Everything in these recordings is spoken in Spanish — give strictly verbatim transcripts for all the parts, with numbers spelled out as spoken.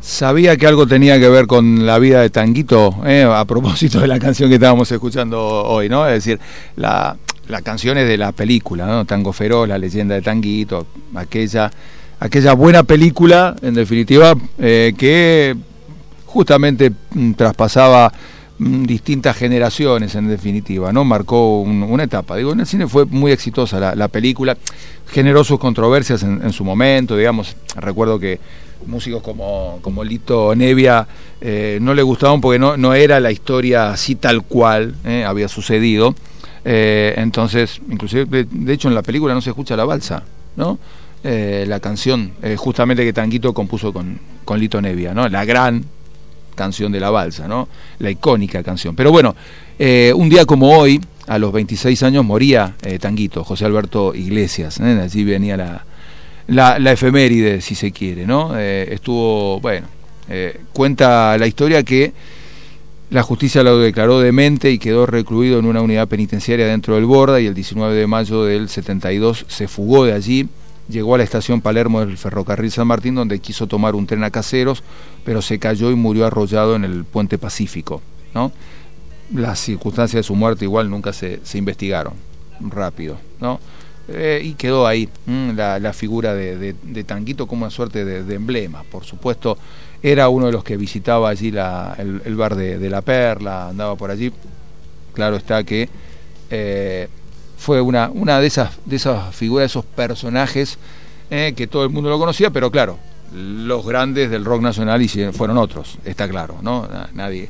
Sabía que algo tenía que ver con la vida de Tanguito, eh, a propósito de la canción que estábamos escuchando hoy, ¿no? Es decir, la, la canción es de la película, ¿no? Tango Feroz, la leyenda de Tanguito, aquella, aquella buena película, en definitiva, eh, que justamente mm, traspasaba mm, distintas generaciones, en definitiva, ¿no? Marcó un, una etapa. Digo, en el cine fue muy exitosa la, la película, generó sus controversias en, en su momento, digamos, recuerdo que músicos como, como Lito Nevia eh, no le gustaban porque no, no era la historia así tal cual eh, había sucedido, eh, entonces inclusive de, de hecho en la película no se escucha la balsa, ¿no? Eh, la canción eh, justamente que Tanguito compuso con, con Lito Nevia, ¿no? La gran canción de la balsa, ¿no? La icónica canción. Pero bueno, eh, un día como hoy, a los veintiséis años moría eh, Tanguito, José Alberto Iglesias, ¿eh? Allí venía la La, la efeméride, si se quiere, ¿no? Eh, estuvo, bueno, eh, cuenta la historia que la justicia lo declaró demente y quedó recluido en una unidad penitenciaria dentro del Borda, y el diecinueve de mayo del setenta y dos se fugó de allí, llegó a la estación Palermo del ferrocarril San Martín, donde quiso tomar un tren a Caseros, pero se cayó y murió arrollado en el puente Pacífico, ¿no? Las circunstancias de su muerte igual nunca se, se investigaron rápido, ¿no? Eh, y quedó ahí mmm, la, la figura de, de, de Tanguito como una suerte de, de emblema. Por supuesto, era uno de los que visitaba allí la, el, el bar de, de La Perla, andaba por allí. Claro está que eh, fue una, una de esas, de esas figuras, esos personajes eh, que todo el mundo lo conocía, pero claro, los grandes del rock nacional fueron otros, está claro, ¿no? Nadie.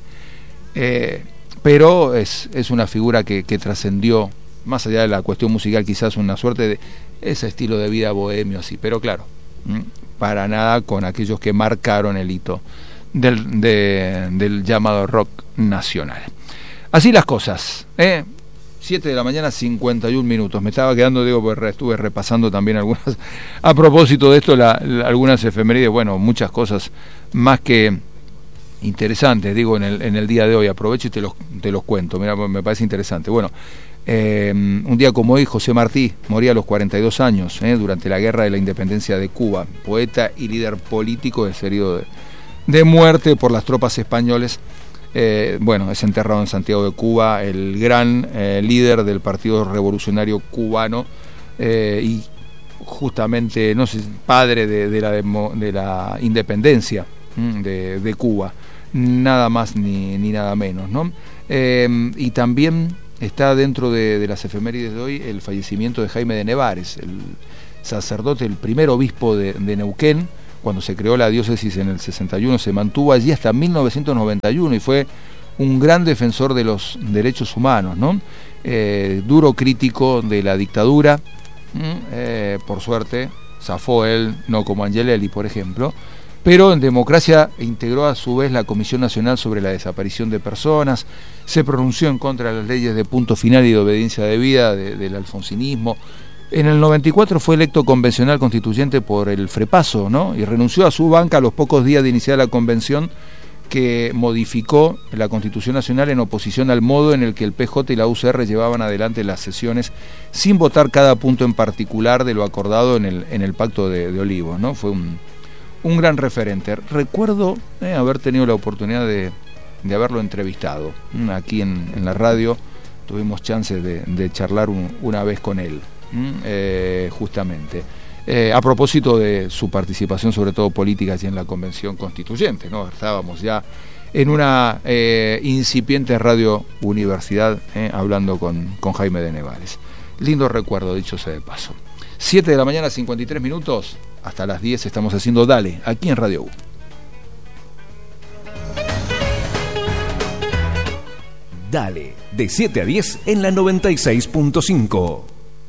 Eh, pero es, es una figura que, que trascendió, más allá de la cuestión musical, quizás una suerte de ese estilo de vida bohemio así, pero claro, para nada con aquellos que marcaron el hito del, de, del llamado rock nacional. Así las cosas, ¿eh? siete de la mañana, cincuenta y un minutos. Me estaba quedando, digo, porque estuve repasando también algunas, a propósito de esto, la, la, algunas efemérides, bueno, muchas cosas más que interesantes, digo, en el, en el día de hoy. Aprovecho y te los, te los cuento, mira, me parece interesante. Bueno, Eh, un día como hoy, José Martí moría a los cuarenta y dos años, eh, durante la Guerra de la Independencia de Cuba. Poeta y líder político, es herido de, de muerte por las tropas españoles. Eh, bueno, es enterrado en Santiago de Cuba, el gran eh, líder del Partido Revolucionario Cubano, eh, y justamente, no sé, padre de, de, la, demo, de la independencia de, de Cuba, nada más ni, ni nada menos, ¿no? Eh, y también está dentro de, de las efemérides de hoy el fallecimiento de Jaime de Nevares, el sacerdote, el primer obispo de, de Neuquén. Cuando se creó la diócesis en el sesenta y uno, se mantuvo allí hasta mil novecientos noventa y uno y fue un gran defensor de los derechos humanos, ¿no? Eh, duro crítico de la dictadura, eh, por suerte zafó él, no como Angelelli, por ejemplo, pero en democracia integró a su vez la Comisión Nacional sobre la Desaparición de Personas, se pronunció en contra de las leyes de punto final y de obediencia debida de, del alfonsinismo. En el noventa y cuatro fue electo convencional constituyente por el Frepaso, ¿no? Y renunció a su banca a los pocos días de iniciar la convención, que modificó la Constitución Nacional en oposición al modo en el que el P J y la U C R llevaban adelante las sesiones, sin votar cada punto en particular de lo acordado en el, en el Pacto de, de Olivos, ¿no? Fue un... un gran referente. Recuerdo eh, haber tenido la oportunidad de, de haberlo entrevistado aquí en, en la radio. Tuvimos chance de, de charlar un, una vez con él, eh, justamente eh, a propósito de su participación, sobre todo política, allí en la Convención Constituyente, ¿no? Estábamos ya en una eh, incipiente radio universidad, eh, hablando con, con Jaime de Nevares. Lindo recuerdo, dicho sea de paso. siete de la mañana, cincuenta y tres minutos. Hasta las diez estamos haciendo Dale, aquí en Radio U. Dale, de siete a diez en la noventa y seis punto cinco.